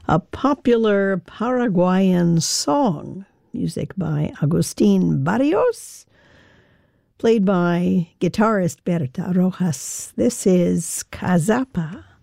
a popular Paraguayan song, music by Agustin Barrios, played by guitarist Berta Rojas. This is Cazapa.